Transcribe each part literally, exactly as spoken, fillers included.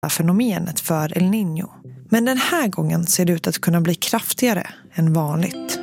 fenomenet för El Niño. Men den här gången ser det ut att kunna bli kraftigare än vanligt.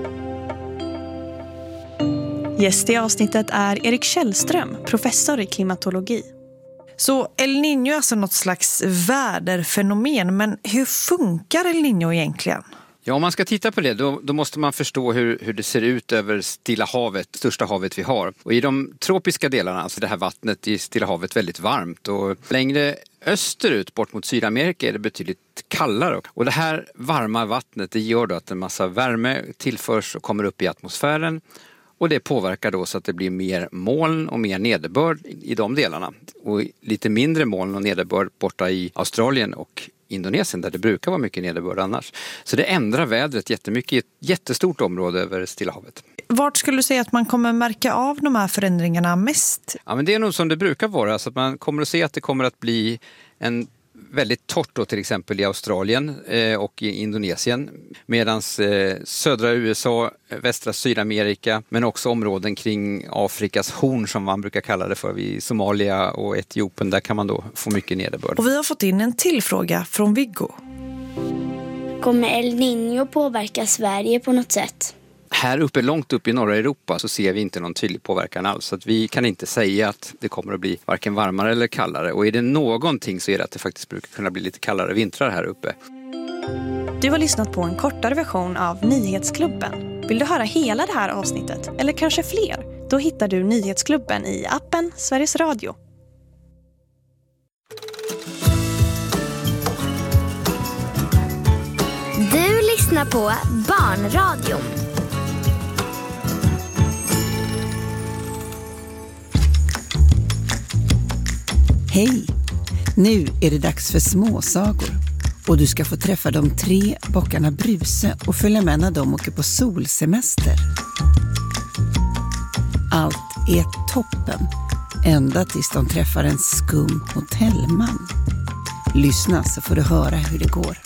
Gäst i avsnittet är Erik Källström, professor i klimatologi. Så El Niño är alltså något slags väderfenomen, men hur funkar El Niño egentligen? Ja, om man ska titta på det då, då måste man förstå hur, hur det ser ut över Stilla havet, största havet vi har. Och i de tropiska delarna, alltså det här vattnet i Stilla havet, väldigt varmt. Och längre österut bort mot Sydamerika är det betydligt kallare. Och det här varma vattnet, det gör då att en massa värme tillförs och kommer upp i atmosfären. Och det påverkar då så att det blir mer moln och mer nederbörd i de delarna. Och lite mindre moln och nederbörd borta i Australien och Indonesien där det brukar vara mycket nederbörd annars. Så det ändrar vädret jättemycket i ett jättestort område över Stilla havet. Vart skulle du säga att man kommer märka av de här förändringarna mest? Ja, men det är nog som det brukar vara, så att man kommer att se att det kommer att bli en väldigt torrt då, till exempel i Australien eh, och i Indonesien. Medan eh, södra U S A, västra Sydamerika, men också områden kring Afrikas horn som man brukar kalla det för, vid Somalia och Etiopien, där kan man då få mycket nederbörd. Och vi har fått in en till fråga från Viggo. Kommer El Niño påverka Sverige på något sätt? Här uppe, långt upp i norra Europa, så ser vi inte någon tydlig påverkan alls. Så att vi kan inte säga att det kommer att bli varken varmare eller kallare. Och är det någonting så är det att det faktiskt brukar kunna bli lite kallare vintrar här uppe. Du har lyssnat på en kortare version av Nyhetsklubben. Vill du höra hela det här avsnittet, eller kanske fler? Då hittar du Nyhetsklubben i appen Sveriges Radio. Du lyssnar på Barnradion. Hej! Nu är det dags för småsagor och du ska få träffa de tre bockarna Bruse och följa med när de åker på solsemester. Allt är toppen, ända tills de träffar en skum hotellman. Lyssna så får du höra hur det går.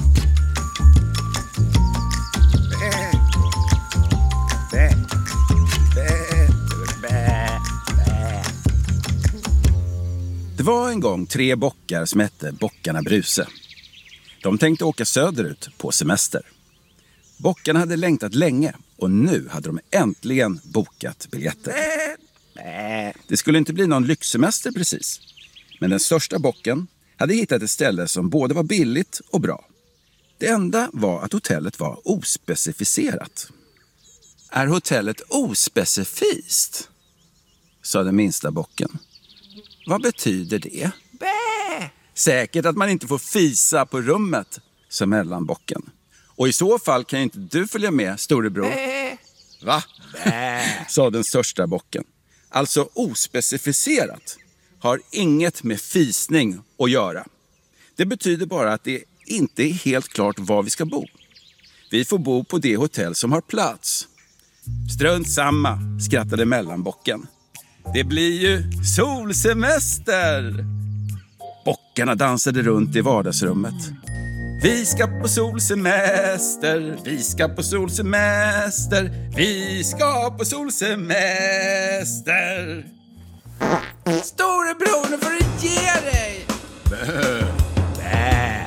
Det var en gång tre bockar som hette bockarna Bruse. De tänkte åka söderut på semester. Bockarna hade längtat länge och nu hade de äntligen bokat biljetter. Det skulle inte bli någon lyxsemester precis. Men den största bocken hade hittat ett ställe som både var billigt och bra. Det enda var att hotellet var ospecificerat. Är hotellet ospecifiskt? Sa den minsta bocken. Vad betyder det? Bä! Säkert att man inte får fisa på rummet, sa mellanbocken. Och i så fall kan ju inte du följa med, storebror. Bä! Va? Bä! Sa den största bocken. Alltså ospecificerat har inget med fisning att göra. Det betyder bara att det inte är helt klart var vi ska bo. Vi får bo på det hotell som har plats. Strunt samma, skrattade mellanbocken. Det blir ju solsemester! Bockarna dansade runt i vardagsrummet. Vi ska på solsemester, vi ska på solsemester, vi ska på solsemester. Storebror, nu får du ge dig! Bö. Bä.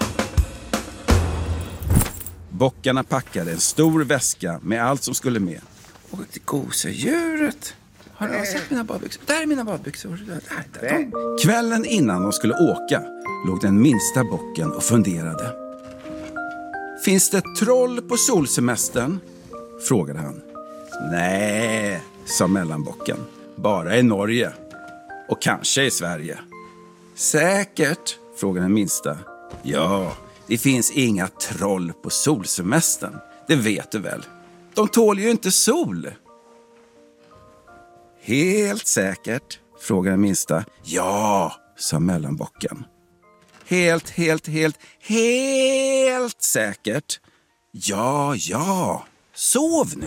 Bockarna packade en stor väska med allt som skulle med. Och till gosedjuret. Har du sett mina badbyxor? Där är mina badbyxor. Där, där, där. Kvällen innan de skulle åka låg den minsta bocken och funderade. Finns det troll på solsemestern? Frågade han. Nej, sa mellanbocken. Bara i Norge. Och kanske i Sverige. Säkert, frågade den minsta. Ja, det finns inga troll på solsemestern. Det vet du väl. De tål ju inte sol. Helt säkert, frågade den minsta. Ja, sa mellanbocken. Helt, helt, helt, helt säkert. Ja, ja. Sov nu.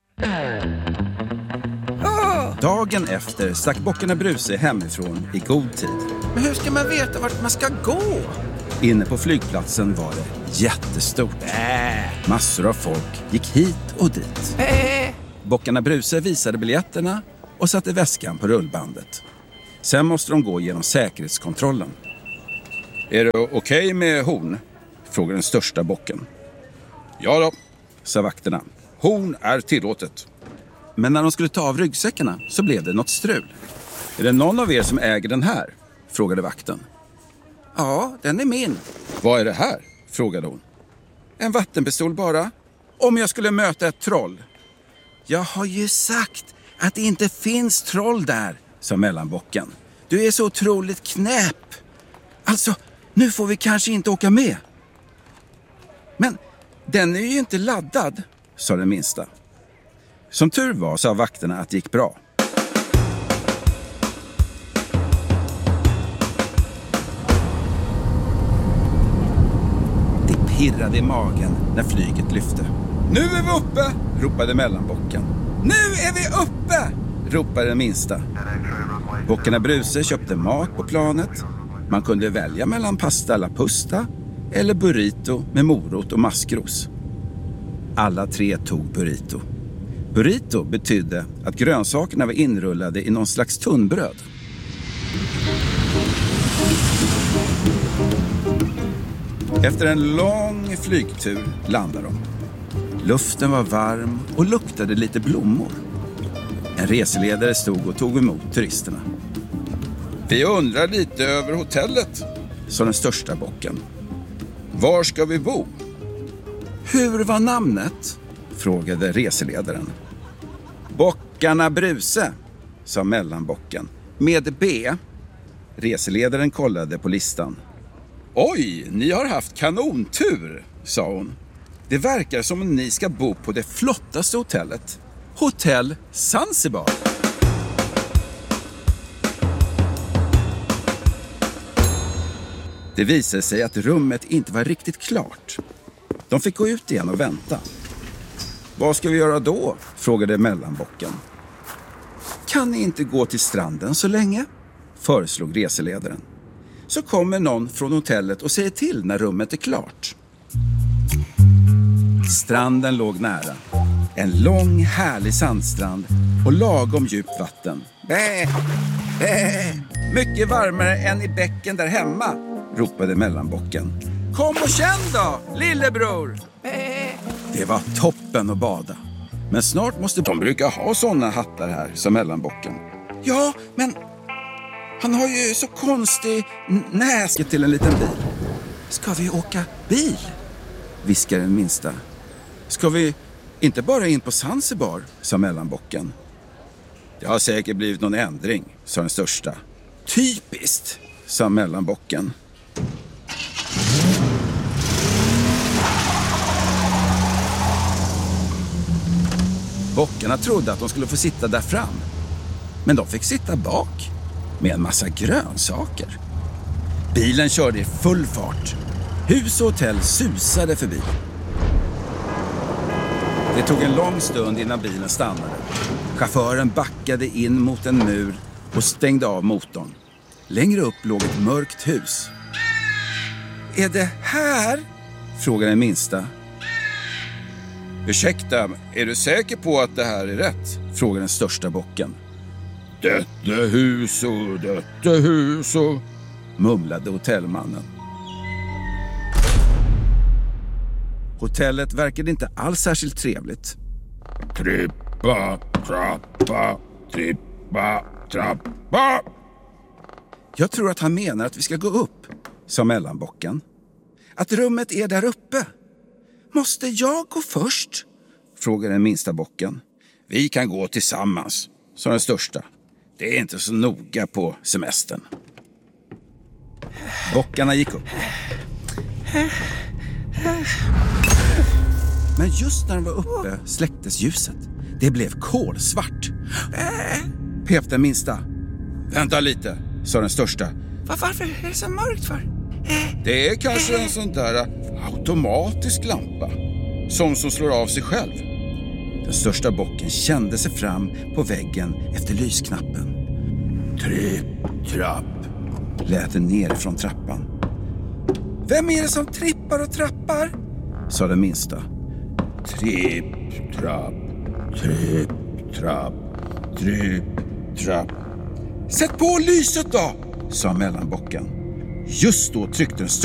Dagen efter stack bockarna Bruse hemifrån i god tid. Men hur ska man veta vart man ska gå? Inne på flygplatsen var det jättestort. Äh. Massor av folk gick hit och dit. Äh. Bockarna Bruse visade biljetterna och satte väskan på rullbandet. Sen måste de gå genom säkerhetskontrollen. Är det okej okay med horn? Frågade den största bocken. Ja då, sa vakterna. Horn är tillåtet. Men när de skulle ta av ryggsäckarna så blev det något strul. Är det någon av er som äger den här? Frågade vakten. Ja, den är min. Vad är det här? Frågade hon. En vattenpistol bara. Om jag skulle möta ett troll. Jag har ju sagt att det inte finns troll där, sa mellanbocken. Du är så otroligt knäpp. Alltså, nu får vi kanske inte åka med. Men den är ju inte laddad, sa den minsta. Som tur var sa vakterna att det gick bra. Det pirrade i magen när flyget lyfte. Nu är vi uppe, ropade mellanbocken. Nu är vi uppe, ropade den minsta. Bockarna Bruse köpte mat på planet. Man kunde välja mellan pasta alla pusta eller burrito med morot och maskros. Alla tre tog burrito. Burrito betydde att grönsakerna var inrullade i någon slags tunnbröd. Efter en lång flygtur landade de. Luften var varm och luktade lite blommor. En reseledare stod och tog emot turisterna. Vi undrar lite över hotellet, sa den största bocken. Var ska vi bo? Hur var namnet? Frågade reseledaren. Bockarna Bruse, sa mellanbocken. Med B. Reseledaren kollade på listan. Oj, ni har haft kanontur, sa hon. Det verkar som om ni ska bo på det flottaste hotellet. Hotell Zanzibar. Det visade sig att rummet inte var riktigt klart. De fick gå ut igen och vänta. Vad ska vi göra då? Frågade mellanbocken. Kan ni inte gå till stranden så länge? Föreslog reseledaren. Så kommer någon från hotellet och säger till när rummet är klart. Stranden låg nära. En lång härlig sandstrand och lagom djupt vatten. Bä, bä. Mycket varmare än i bäcken där hemma, ropade mellanbocken. Kom och känn då, lillebror! Bä. Det var toppen att bada. Men snart måste de brukar ha såna hattar här, sa mellanbocken. Ja, men han har ju så konstig näske till en liten bil. Ska vi åka bil? Viskade den minsta. Ska vi inte bara in på Zanzibar, sa mellanbocken. Det har säkert blivit någon ändring, sa den största. Typiskt, sa mellanbocken. Bockarna trodde att de skulle få sitta där fram. Men de fick sitta bak med en massa grönsaker. Bilen körde i full fart. Hus och hotell susade förbi. Det tog en lång stund innan bilen stannade. Chauffören backade in mot en mur och stängde av motorn. Längre upp låg ett mörkt hus. Är det här? Frågade den minsta. Ursäkta, är du säker på att det här är rätt? Frågade den största bocken. Detta hus och detta hus och... mumlade hotellmannen. Hotellet verkade inte alls särskilt trevligt. Trippa, trappa, trippa, trappa. Jag tror att han menar att vi ska gå upp, sa mellanbocken. Att rummet är där uppe. Måste jag gå först? Frågade den minsta bocken. Vi kan gå tillsammans, sa den största. Det är inte så noga på semestern. Bockarna gick upp. Men just när de var uppe släcktes ljuset. Det blev kolsvart. Pep den minsta. Vänta lite, sa den största. Varför är det så mörkt för? Det är kanske en sån där automatisk lampa. Som som slår av sig själv. Den största bocken kände sig fram på väggen efter lysknappen. Tripp, trapp, lät det ner från trappan. Vem är det som trippar och trappar? Sa den minsta. Tripp, trapp, tripp, trapp, tripp, trapp. Sätt på lyset då, sa mellanbocken. Just då tryckte den